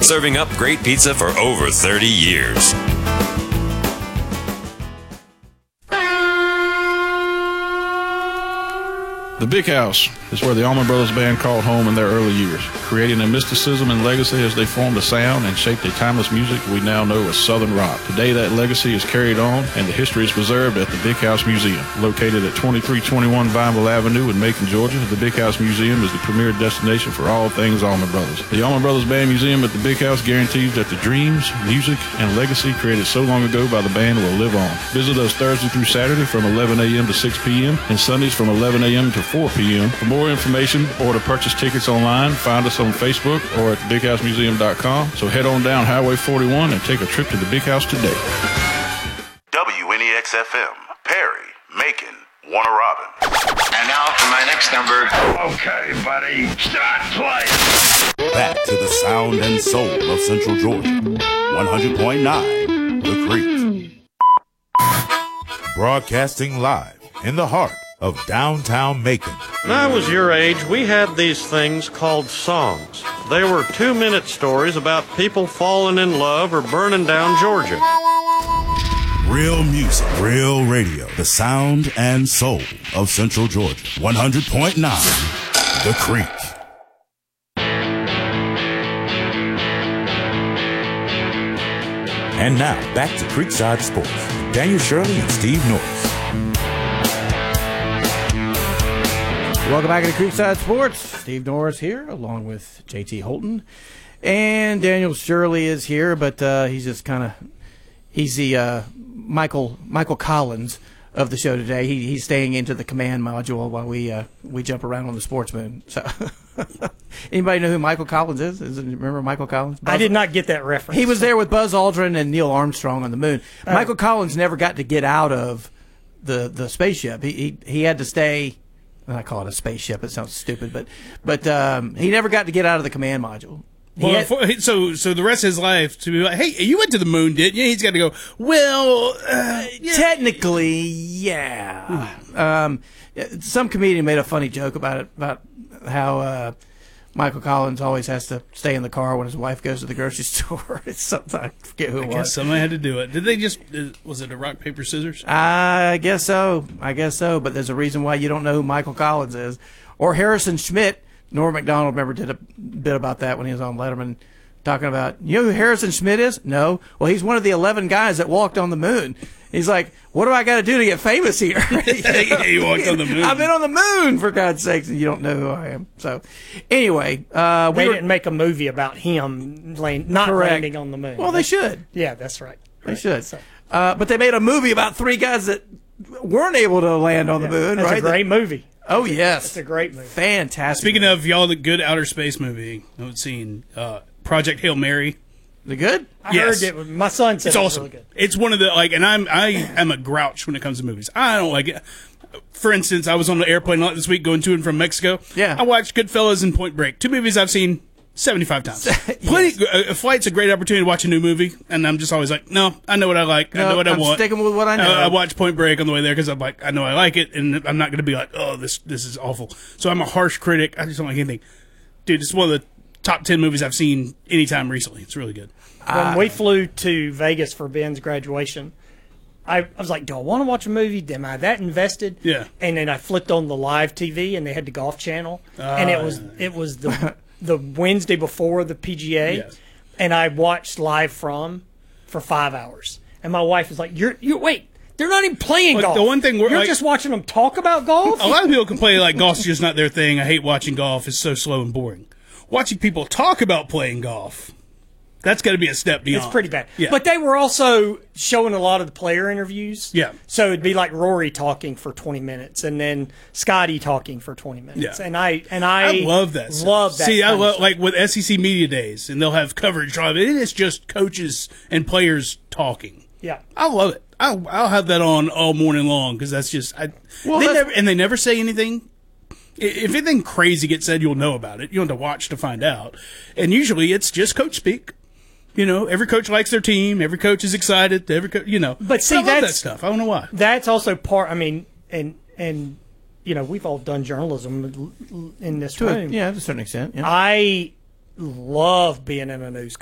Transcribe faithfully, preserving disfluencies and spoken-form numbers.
serving up great pizza for over thirty years. The Big House is where the Allman Brothers Band called home in their early years, creating a mysticism and legacy as they formed a sound and shaped a timeless music we now know as Southern rock. Today, that legacy is carried on, and the history is preserved at the Big House Museum. Located at twenty-three twenty-one Vineville Avenue in Macon, Georgia, the Big House Museum is the premier destination for all things Allman Brothers. The Allman Brothers Band Museum at the Big House guarantees that the dreams, music, and legacy created so long ago by the band will live on. Visit us Thursday through Saturday from eleven a.m. to six p.m. and Sundays from eleven a.m. to four p.m. For more information or to purchase tickets online, find us on Facebook or at the big house museum dot com. So head on down Highway forty-one and take a trip to the Big House today. W N E X F M, Perry, Macon, Warner Robin. And now for my next number. Okay, buddy, start playing. Back to the sound and soul of Central Georgia. one hundred point nine, The Creek. Broadcasting live in the heart of downtown Macon. When I was your age, we had these things called songs. They were two-minute stories about people falling in love or burning down Georgia. Real music, real radio, the sound and soul of Central Georgia. one hundred point nine, The Creek. And now, back to Creekside Sports. Daniel Shirley and Steve Norris. Welcome back to Creekside Sports. Steve Norris here, along with J T Holton. And Daniel Shirley is here, but uh, he's just kind of, he's the uh, Michael Michael Collins of the show today. He, he's staying into the command module while we uh, we jump around on the sports moon. So, anybody know who Michael Collins is? is it, remember Michael Collins? Buzz? I did not get that reference. He was there with Buzz Aldrin and Neil Armstrong on the moon. Uh, Michael Collins never got to get out of the the spaceship. He he, he had to stay. I call it a spaceship. It sounds stupid, but but um, he never got to get out of the command module. Well, had, for, so so the rest of his life to be like, hey, you went to the moon, didn't you? He's got to go. Well, uh, yeah. Technically, yeah. um, some comedian made a funny joke about it about how uh, Michael Collins always has to stay in the car when his wife goes to the grocery store. It's something I forget who it I was. guess somebody had to do it. Did they just? Uh, was it a rock paper scissors? I guess so. I guess so. But there's a reason why you don't know who Michael Collins is, or Harrison Schmidt. Norm Macdonald, remember, did a bit about that when he was on Letterman, talking about, you know who Harrison Schmidt is? No. Well, he's one of the eleven guys that walked on the moon. He's like, what do I got to do to get famous here? He walked on the moon. I've been on the moon, for God's sakes, and you don't know who I am. So, anyway. Uh, they we were, didn't make a movie about him land, not correct. landing on the moon. Well, they should. Yeah, that's right. They right. should. So. Uh, but they made a movie about three guys that weren't able to land on yeah, the moon. That's right? a great movie. Oh, yes. It's a great movie. Fantastic. Speaking movie. of y'all, the good outer space movie I've seen, uh, Project Hail Mary. The good? I yes. heard it. My son said it's it awesome. was really good. It's one of the like, and I'm I am a grouch when it comes to movies. I don't like it. For instance, I was on the airplane a lot this week going to and from Mexico. Yeah. I watched Goodfellas and Point Break, two movies I've seen seventy-five times. Plenty. Yes. A flight's a great opportunity to watch a new movie, and I'm just always like, no, I know what I like. No, I know what I'm I want. Sticking with what I know. I, I watch Point Break on the way there because I'm like, I know I like it, and I'm not going to be like, oh, this this is awful. So I'm a harsh critic. I just don't like anything. Dude, it's one of the top ten movies I've seen anytime recently. It's really good. When uh, we flew to Vegas for Ben's graduation, I, I was like, do I want to watch a movie? Am I that invested? Yeah. And then I flipped on the live T V, and they had the Golf Channel, uh, and it was it was the the Wednesday before the P G A, yes. and I watched live from for five hours. And my wife was like, "You're you wait." They're not even playing like, golf. The one thing we're You're like, just watching them talk about golf. A lot of people complain like golf's just not their thing. I hate watching golf. It's so slow and boring. Watching people talk about playing golf, that's got to be a step beyond. It's pretty bad. Yeah. But they were also showing a lot of the player interviews. Yeah. So it'd be like Rory talking for twenty minutes, and then Scotty talking for twenty minutes. Yeah. And I and I, I love that. Love that. See, I love like with S E C Media Days, and they'll have coverage of it. It's just coaches and players talking. Yeah. I love it. I'll, I'll have that on all morning long because that's just. I, well, they that's, never, and they never say anything. If anything crazy gets said, you'll know about it. You don't have to watch to find out. And usually it's just coach speak. You know, every coach likes their team. Every coach is excited. Every co- you know. But see, I love that's, that stuff. I don't know why. That's also part. I mean, and and you know, we've all done journalism in this to room. A, yeah, to a certain extent. Yeah. I love being in a news